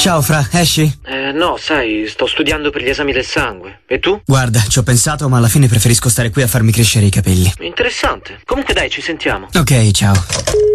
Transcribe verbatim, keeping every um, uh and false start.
Ciao Fra, esci? Eh, no, sai, sto studiando per gli esami del sangue. E tu? Guarda, ci ho pensato, ma alla fine preferisco stare qui a farmi crescere i capelli. Interessante. Comunque dai, ci sentiamo. Ok, ciao.